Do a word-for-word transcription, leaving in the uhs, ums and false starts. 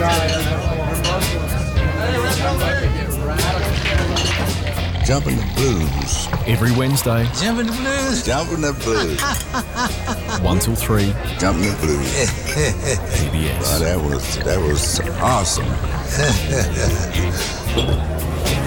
Jumping the Blues. Every Wednesday. Jumping the Blues. Jumping the Blues. one till three. Jumping the Blues. P B S. Oh, that was, that was awesome.